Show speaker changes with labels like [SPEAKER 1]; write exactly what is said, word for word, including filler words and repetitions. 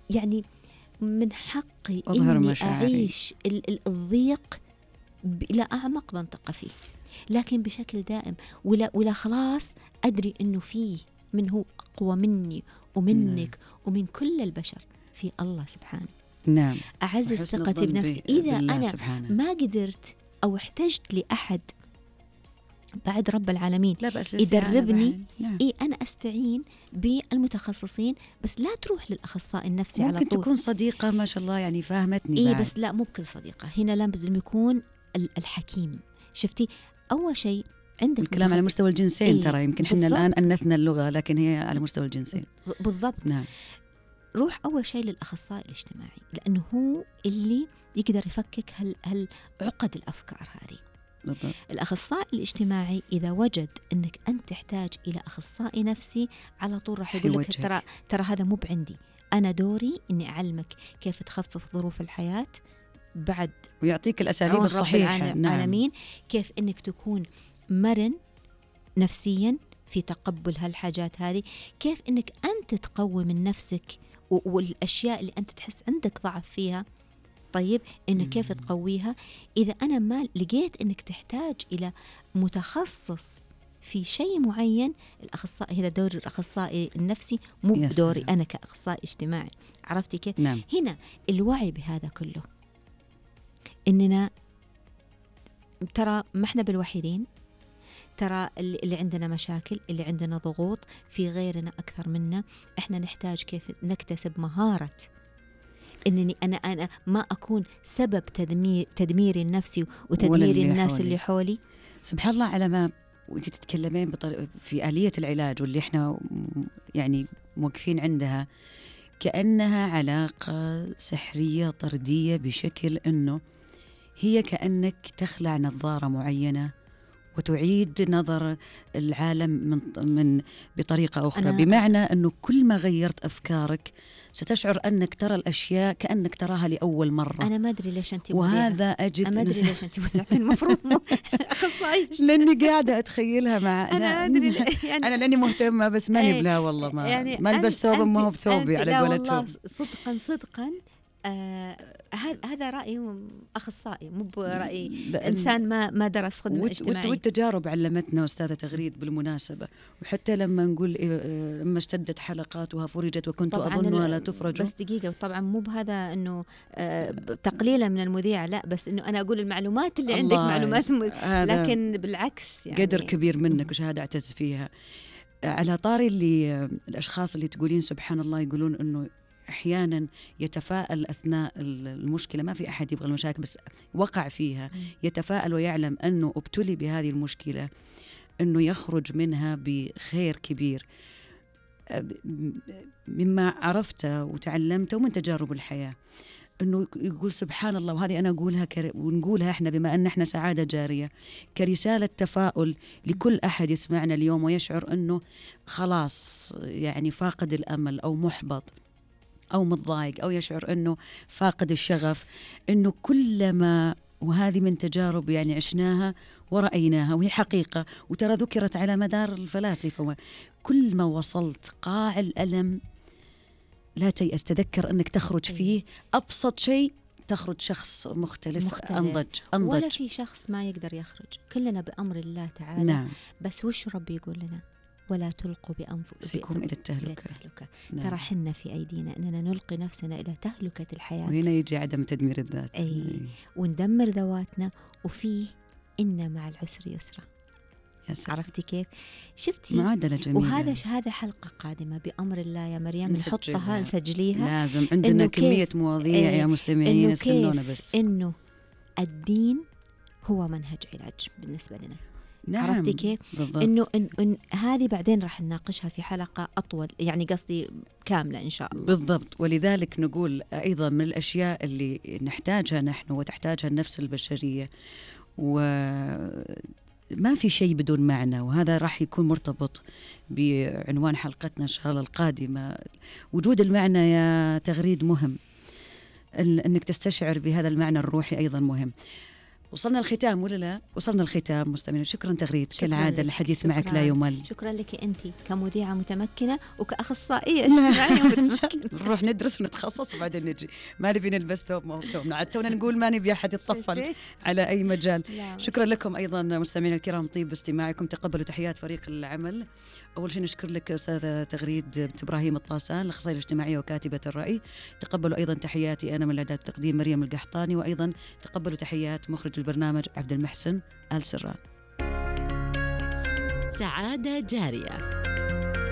[SPEAKER 1] يعني من حقي إني أعيش الضيق إلى أعمق منطقة فيه، لكن بشكل دائم، ولا, ولا خلاص أدري أنه فيه من هو أقوى مني ومنك نعم. ومن كل البشر، في الله سبحانه.
[SPEAKER 2] نعم.
[SPEAKER 1] أعزز ثقتي بنفسي. إذا أنا سبحانه. ما قدرت أو احتجت لأحد بعد رب العالمين يدربني، نعم. إيه أنا أستعين بالمتخصصين، بس لا تروح للأخصائي النفسي على طول.
[SPEAKER 2] ممكن تكون صديقة ما شاء الله يعني فاهمتني،
[SPEAKER 1] إيه بس لا، مو بكل صديقة، هنا لازم يكون الحكيم. شفتي أول شيء عندك
[SPEAKER 2] الكلام على مستوى الجنسين. إيه ترى يمكن حنا الآن أنثنا اللغة، لكن هي على مستوى الجنسين
[SPEAKER 1] بالضبط.
[SPEAKER 2] نعم.
[SPEAKER 1] روح أول شيء للأخصائي الاجتماعي، لأنه هو اللي يقدر يفكك هل, هل عقد الأفكار هذه.
[SPEAKER 2] بالضبط.
[SPEAKER 1] الأخصائي الاجتماعي إذا وجد أنك أنت تحتاج إلى أخصائي نفسي، على طول راح يقول لك ترى ترى هذا مو بعندي، أنا دوري إني أعلمك كيف تخفف ظروف الحياة بعد،
[SPEAKER 2] ويعطيك الأساليب الصحيحة.
[SPEAKER 1] العالمين. نعم. كيف إنك تكون مرن نفسيا في تقبل هالحاجات هذه، كيف إنك أنت تقوي من نفسك والأشياء اللي أنت تحس عندك ضعف فيها، طيب إنه كيف تقويها. إذا أنا ما لقيت إنك تحتاج إلى متخصص في شيء معين، الأخصائي هذا دور الأخصائي النفسي، مو بدوري أنا كأخصائي اجتماعي. عرفتي كيف؟
[SPEAKER 2] نعم.
[SPEAKER 1] هنا الوعي بهذا كله، إننا ترى ما إحنا بالوحيدين، ترى اللي عندنا مشاكل، اللي عندنا ضغوط، في غيرنا أكثر منا. إحنا نحتاج كيف نكتسب مهارة إنني أنا أنا ما أكون سبب تدمير تدميري النفسي وتدمير الناس حولي. اللي حولي.
[SPEAKER 2] سبحان الله، على ما وأنت تتكلمين في آلية العلاج واللي إحنا يعني موقفين عندها، كأنها علاقة سحرية طردية، بشكل إنه هي كأنك تخلع نظارة معينة وتعيد نظر العالم من من بطريقة أخرى، بمعنى أنه كل ما غيرت أفكارك ستشعر أنك ترى الأشياء كأنك تراها لأول مرة.
[SPEAKER 1] أنا ما أدري ليش أنت
[SPEAKER 2] وهذا أجد
[SPEAKER 1] أنا ما أدري ليش أنت مذيعة، المفروض مو أخصائي،
[SPEAKER 2] لأني قاعدة أتخيلها مع
[SPEAKER 1] أنا أدري يعني
[SPEAKER 2] أنا لأني مهتمة، بس ماني بلا والله ما يعني ما البس ثوب ما هو بثوبي على قولتهم.
[SPEAKER 1] صدقا صدقا هذا آه هذا رأي أخصائي، مو برأي إنسان ما ما درس خدمة اجتماعية.
[SPEAKER 2] والتجارب علمتنا أستاذة تغريد بالمناسبة، وحتى لما نقول إيه لما اشتدت حلقاتها فرجت وكنت أظنها لا تفرج.
[SPEAKER 1] بس دقيقة، طبعا مو بهذا إنه آه تقليلا من المذيعة، لا، بس إنه أنا أقول المعلومات اللي عندك معلومات م... لكن بالعكس يعني
[SPEAKER 2] قدر كبير منك وشهادة أعتز فيها. على طاري اللي الأشخاص اللي تقولين سبحان الله يقولون إنه أحيانا يتفاءل أثناء المشكلة، ما في أحد يبغى المشاكل بس وقع فيها، يتفاءل ويعلم أنه ابتلي بهذه المشكلة، أنه يخرج منها بخير كبير. مما عرفته وتعلمته من تجارب الحياة، أنه يقول سبحان الله، وهذه أنا أقولها كر... ونقولها إحنا بما أن إحنا سعادة جارية، كرسالة تفاؤل لكل أحد يسمعنا اليوم ويشعر أنه خلاص يعني فاقد الأمل أو محبط أو متضايق أو يشعر أنه فاقد الشغف، أنه كلما، وهذه من تجارب يعني عشناها ورأيناها وهي حقيقة، وترى ذكرت على مدار الفلاسفة، كل ما وصلت قاع الألم لا تيأس، تذكر أنك تخرج فيه أبسط شيء، تخرج شخص مختلف, مختلف. أنضج. أنضج
[SPEAKER 1] ولا في شخص ما يقدر يخرج، كلنا بأمر الله تعالى.
[SPEAKER 2] نعم.
[SPEAKER 1] بس وش ربي يقول لنا؟ ولا تلقوا بأنفسكم
[SPEAKER 2] إلى التهلكة,
[SPEAKER 1] التهلكة. نعم. ترى حنا في أيدينا أننا نلقي نفسنا إلى تهلكة الحياة،
[SPEAKER 2] وهنا يجي عدم تدمير الذات.
[SPEAKER 1] أي. أي. وندمر ذواتنا، وفيه إن مع العسر يسرا. عرفتي كيف؟ شفتي
[SPEAKER 2] معادلة جميلة.
[SPEAKER 1] وهذا هذا حلقة قادمة بأمر الله يا مريم، نحطها نسجليها،
[SPEAKER 2] لازم عندنا كمية مواضيع يا مستمعين استنونا، بس
[SPEAKER 1] إنه الدين هو منهج علاج بالنسبة لنا.
[SPEAKER 2] نعم.
[SPEAKER 1] عرفتي كيف؟
[SPEAKER 2] بالضبط.
[SPEAKER 1] إنه إن إن هذه بعدين راح نناقشها في حلقة أطول، يعني قصدي كاملة إن شاء الله.
[SPEAKER 2] بالضبط. ولذلك نقول أيضا من الأشياء اللي نحتاجها نحن وتحتاجها النفس البشرية، وما في شيء بدون معنى، وهذا راح يكون مرتبط بعنوان حلقتنا إن شاء الله القادمة. وجود المعنى يا تغريد مهم، أنك تستشعر بهذا المعنى الروحي أيضا مهم. وصلنا الختام ولا لا؟ وصلنا الختام مستمعين. شكرا تغريد، كالعادة الحديث
[SPEAKER 1] شكراً.
[SPEAKER 2] معك لا يمل.
[SPEAKER 1] شكرا لك أنت كمذيعة متمكنة وكأخصائية اجتماعية متمكنة.
[SPEAKER 2] نروح ندرس ونتخصص وبعدين نجي، ما نبي نلبس ثوب ما هو ثوبنا، عاد تونا نقول ما نبي أحد يتطفل على أي مجال. شكرا لكم أيضا مستمعين الكرام، طيب استماعكم، تقبلوا تحيات فريق العمل. أول شيء نشكر لك أستاذة تغريد بنت إبراهيم الطاسان، الأخصائية الاجتماعية وكاتبة الرأي. تقبلوا أيضا تحياتي أنا من الإعداد والتقديم مريم القحطاني، وأيضا تقبلوا تحيات مخرج البرنامج عبد المحسن آل سران.
[SPEAKER 3] سعادة جارية.